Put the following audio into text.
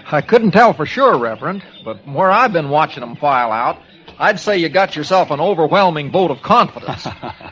I couldn't tell for sure, Reverend, but from where I've been watching them file out, I'd say you got yourself an overwhelming vote of confidence.